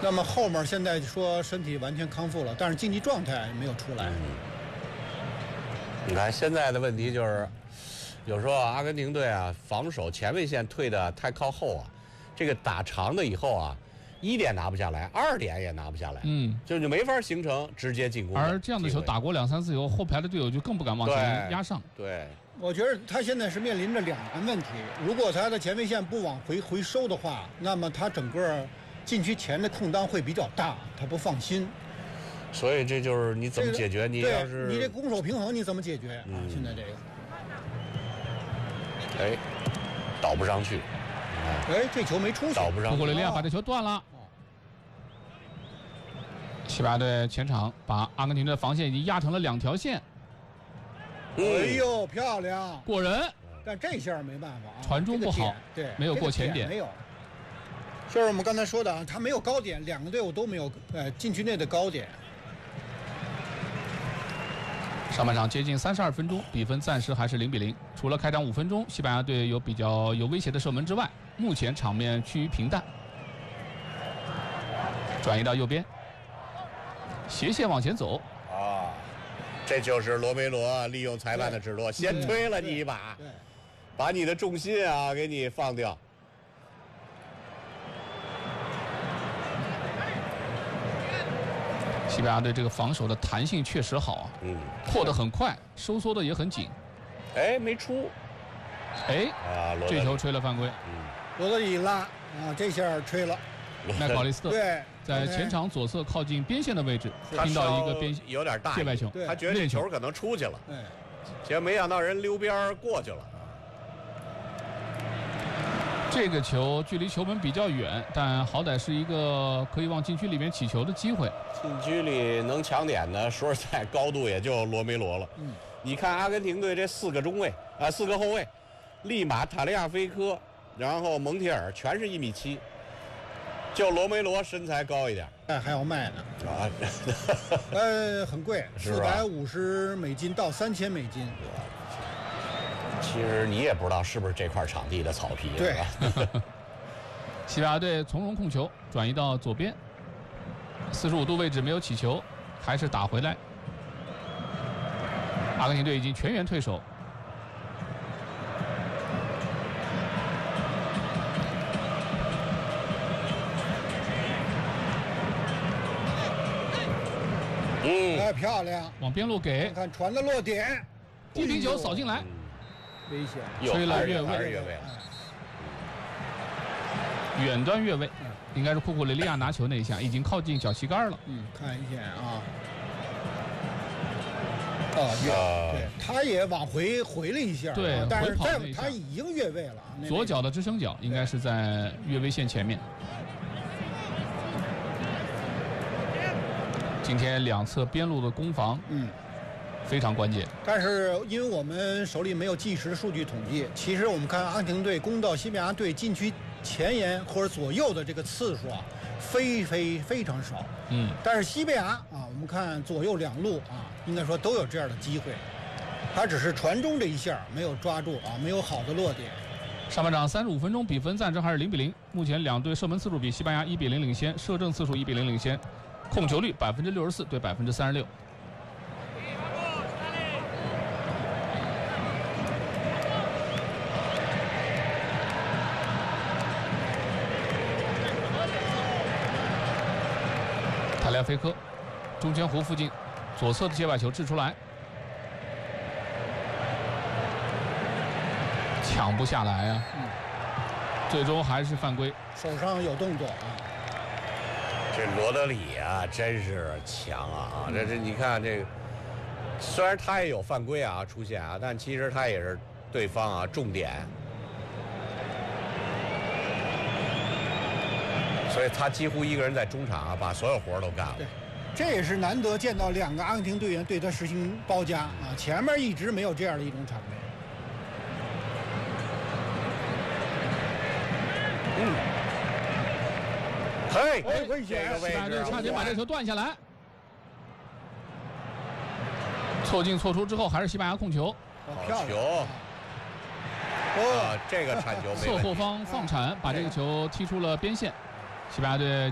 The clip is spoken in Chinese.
那么后面现在说身体完全康复了，但是竞技状态没有出来。 你看现在的问题就是，有时候阿根廷队啊防守前卫线退的太靠后啊，这个打长的以后啊，1点拿不下来，2点也拿不下来，就没法形成直接进攻。 而这样的球打过2、3次以后，后排的队友就更不敢往前压上。 对， 我觉得他现在是面临着2难问题。如果他的前卫线不往回收的话，那么他整个禁区前的空当会比较大，他不放心。 所以这就是你怎么解决？你要是你这攻守平衡你怎么解决？现在这个， 倒不上去。 这球没出去， 倒不上去。 库库雷利亚把这球断了。西班牙队前场把阿根廷的防线已经压成了2条线。 哎呦，漂亮， 过人。 但这下没办法啊， 传中不好， 对， 没有过前点， 没有。就是我们刚才说的啊，他没有高点，2个队伍都没有禁区内的高点。 上半场接近32分钟，比分暂时还是0比0。除了开场5分钟西班牙队有比较有威胁的射门之外，目前场面趋于平淡。转移到右边，斜线往前走。 这就是罗梅罗利用裁判的指导，先推了你一把，把你的重心啊给你放掉。 西班牙队这个防守的弹性确实好啊，扩得很快，收缩的也很紧。 没出， 这球吹了犯规。 罗德里拉这下吹了。 麦考利斯特对， 在前场左侧靠近边线的位置，听到一个边有点大界外球， 他觉得这球可能出去了，结果没想到人溜边过去了。 这个球距离球门比较远，但好歹是一个可以往禁区里面起球的机会。 禁区里能抢点的，说实在，高度也就罗梅罗了。你看阿根廷队这4个中卫4个后卫，利马、塔利亚菲科，然后蒙铁尔，全是1.7米，就罗梅罗身材高一点。 还要卖呢很贵，450美金到3000美金。 其实你也不知道是不是这块场地的草皮， 对吧？ 西班牙队从容控球，转移到左边，45度位置没有起球，还是打回来。阿根廷队已经全员退守。 漂亮， 往边路给， 看传的落点， 低平球扫进来， 危险， 吹了越位，远端越位，应该是库库雷利亚拿球那一下，已经靠近脚膝盖了。 看一下啊，对，他也往回了一下， 对， 但是他已经越位了， 左脚的支撑脚应该是在越位线前面。今天2侧边路的攻防，非常关键。 但是因为我们手里没有即时数据统计，其实我们看阿根廷队攻到西班牙队禁区前沿或者左右的这个次数非常少。但是西班牙我们看左右2路应该说都有这样的机会，他只是传中这一下没有抓住没有好的落点。 上半场35分钟，比分暂时还是0比0。目前2队射门次数比西班牙1比0领先，射正次数1比0领先。控球率64%对36%。塔利亚菲科，中间弧附近，左侧的界外球掷出来，抢不下来啊！最终还是犯规， 手上有动作这罗德里真是强啊！这你看这个，虽然他也有犯规出现但其实他也是对方重点，所以他几乎一个人在中场把所有活都干了。 对，这也是难得见到2个阿根廷队员对他实行包夹前面一直没有这样的一种场面。危险！ 这个位置差点把这球断下来，错进错出之后，还是西班牙控球。 好球！这个铲球没侧后方放铲，把这个球踢出了边线。西班牙队